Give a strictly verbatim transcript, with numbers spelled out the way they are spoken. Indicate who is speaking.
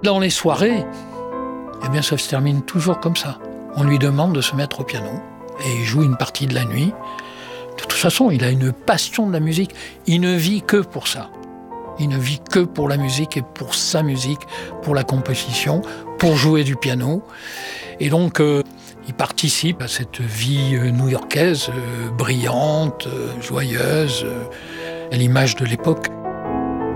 Speaker 1: Dans les soirées, eh bien, ça se termine toujours comme ça. On lui demande de se mettre au piano et il joue une partie de la nuit. De toute façon, il a une passion de la musique. Il ne vit que pour ça. Il ne vit que pour la musique et pour sa musique, pour la composition, pour jouer du piano. Et donc, euh, il participe à cette vie euh, new-yorkaise, euh, brillante, euh, joyeuse, euh, à l'image de l'époque.